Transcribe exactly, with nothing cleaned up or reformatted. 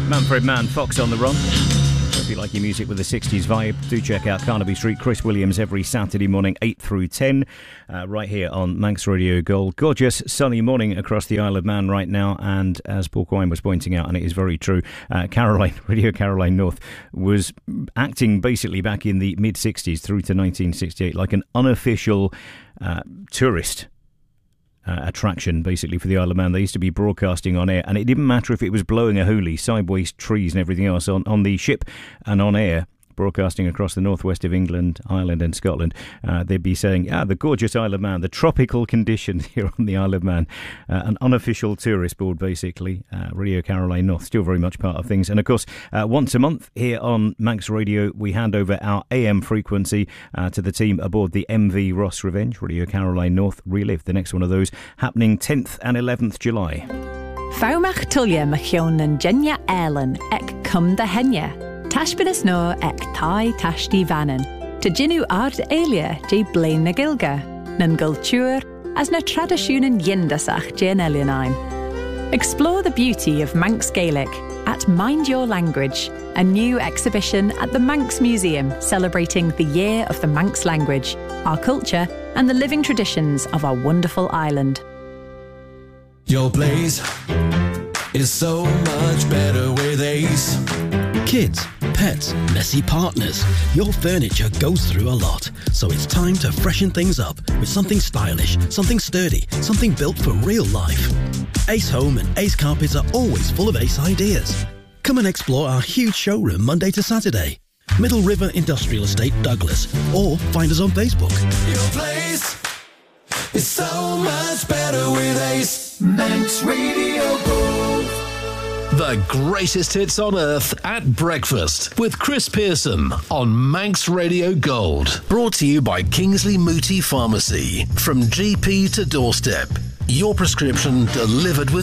Manfred Mann, Fox on the Run. If you like your music with a sixties vibe, do check out Carnaby Street. Chris Williams every Saturday morning, eight through ten, uh, right here on Manx Radio Gold. Gorgeous sunny morning across the Isle of Man right now, and as Paul Quine was pointing out, and it is very true, uh, Caroline, Radio Caroline North, was acting basically back in the mid-sixties through to nineteen sixty-eight like an unofficial uh, tourist Uh, attraction basically for the Isle of Man. They used to be broadcasting on air, and it didn't matter if it was blowing a hoolie, sideways trees and everything else on, on the ship and on air, broadcasting across the northwest of England, Ireland and Scotland. Uh, they'd be saying, ah, the gorgeous Isle of Man, the tropical conditions here on the Isle of Man. Uh, an unofficial tourist board, basically. Uh, Radio Caroline North, still very much part of things. And of course, uh, once a month here on Manx Radio, we hand over our A M frequency uh, to the team aboard the M V Ross Revenge. Radio Caroline North Relive, the next one of those, happening tenth and eleventh July. Faumach tulia machion and Jenya Erlen ek cum da henya. Tashbinas no ek tai tashti vanen. Te jinu ard elia je blain na gilga. Nan gultur as na tradisjonen yindasach jen elionine. Explore the beauty of Manx Gaelic at Mind Your Language, a new exhibition at the Manx Museum celebrating the year of the Manx language, our culture and the living traditions of our wonderful island. Your place is so much better with Ace. Kids, pets, messy partners. Your furniture goes through a lot, so it's time to freshen things up with something stylish, something sturdy, something built for real life. Ace Home and Ace Carpets are always full of Ace ideas. Come and explore our huge showroom Monday to Saturday. Middle River Industrial Estate, Douglas, or find us on Facebook. Your place is so much better with Ace. Manx Radio Gold. The greatest hits on earth at breakfast with Chris Pearson on Manx Radio Gold. Brought to you by Kingsley Mooti Pharmacy. From G P to doorstep, your prescription delivered with